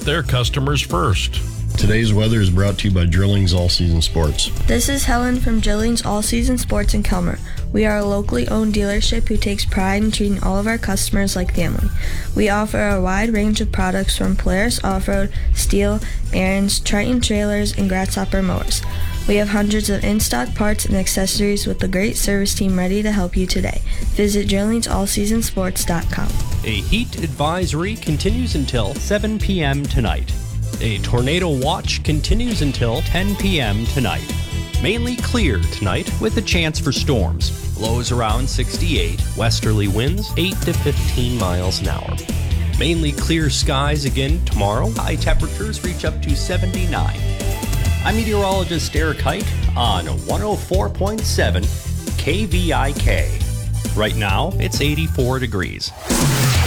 their customers first. Today's weather is brought to you by Drillings All Season Sports. This is Helen from Drillings All Season Sports in Kelmer. We are a locally owned dealership who takes pride in treating all of our customers like family. We offer a wide range of products from Polaris Off-Road, Steel, Ariens, Triton trailers, and Grasshopper mowers. We have hundreds of in-stock parts and accessories with a great service team ready to help you today. Visit DrillingsAllSeasonSports.com. A heat advisory continues until 7 p.m. tonight. A tornado watch continues until 10 p.m. tonight. Mainly clear tonight with a chance for storms. Lows around 68. Westerly winds 8 to 15 miles an hour. Mainly clear skies again tomorrow. High temperatures reach up to 79. I'm meteorologist Eric Height on 104.7 KVIK. Right now, it's 84 degrees.